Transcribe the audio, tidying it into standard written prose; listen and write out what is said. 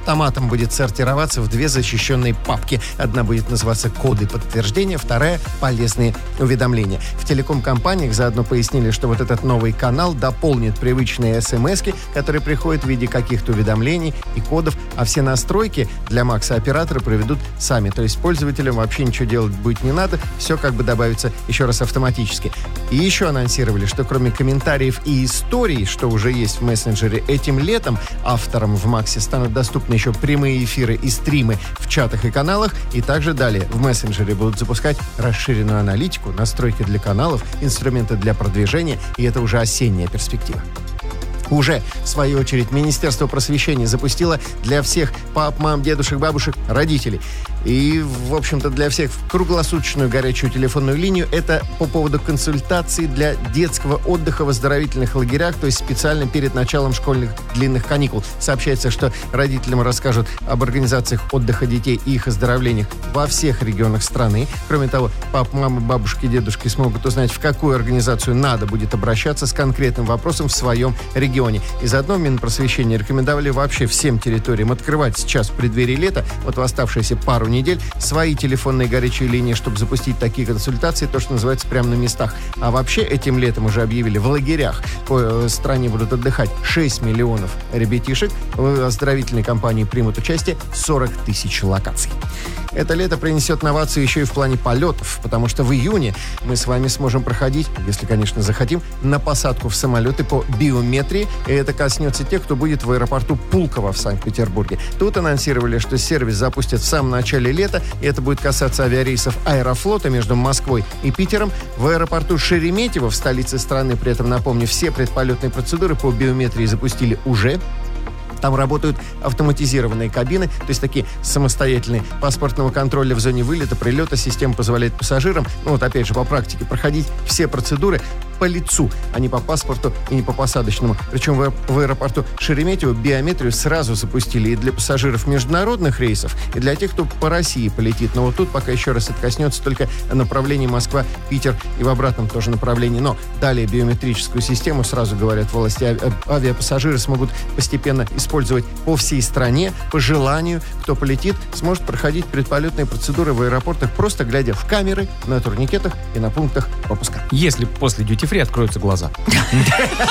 автоматом будет сортироваться в две защищенные папки. Одна будет называться «Коды подтверждения», вторая «Полезные уведомления». В телеком-компаниях заодно пояснили, что вот этот новый канал дополнит привычные смс-ки, которые приходят в виде каких-то уведомлений и кодов, а все настройки для Макса операторы проведут сами. То есть пользователям вообще ничего делать будет не надо, все как бы добавится еще раз автоматически. И еще анонсировали, что кроме комментариев и историй, что уже есть в мессенджере, этим летом авторам в Максе станут доступны еще прямые эфиры и стримы в чатах и каналах, и также далее в мессенджере будут запускать расширенную аналитику, настройки для каналов, инструменты для продвижения, и это уже осенняя перспектива. Уже, в свою очередь, Министерство просвещения запустило для всех пап, мам, дедушек, бабушек, родителей и, в общем-то, для всех круглосуточную горячую телефонную линию. Это по поводу консультаций для детского отдыха в оздоровительных лагерях, то есть специально перед началом школьных длинных каникул. Сообщается, что родителям расскажут об организациях отдыха детей и их оздоровлениях во всех регионах страны. Кроме того, пап, мамы, бабушки, дедушки смогут узнать, в какую организацию надо будет обращаться с конкретным вопросом в своем регионе. И заодно Минпросвещения рекомендовали вообще всем территориям открывать сейчас в преддверии лета, вот в оставшиеся пару недель, свои телефонные горячие линии, чтобы запустить такие консультации, то, что называется, прямо на местах. А вообще этим летом уже объявили, в лагерях по стране будут отдыхать 6 миллионов ребятишек. В оздоровительной кампании примут участие 40 тысяч локаций. Это лето принесет новации еще и в плане полетов, потому что в июне мы с вами сможем проходить, если, конечно, захотим, на посадку в самолеты по биометрии, и это коснется тех, кто будет в аэропорту Пулково в Санкт-Петербурге. Тут анонсировали, что сервис запустят в самом начале лета, и это будет касаться авиарейсов Аэрофлота между Москвой и Питером. В аэропорту Шереметьево, в столице страны, при этом, напомню, все предполетные процедуры по биометрии запустили уже. Там работают автоматизированные кабины, то есть такие самостоятельные паспортного контроля в зоне вылета, прилета. Система позволяет пассажирам, опять же, по практике, проходить все процедуры по лицу, а не по паспорту и не по посадочному. Причем в аэропорту Шереметьево биометрию сразу запустили и для пассажиров международных рейсов, и для тех, кто по России полетит. Но вот тут пока еще раз это коснется только направления Москва-Питер и в обратном тоже направлении. Но далее биометрическую систему, сразу говорят власти, авиапассажиры смогут постепенно использовать по всей стране. По желанию, кто полетит, сможет проходить предполетные процедуры в аэропортах, просто глядя в камеры, на турникетах и на пунктах пропуска. Если после дьюти-фри откроются глаза.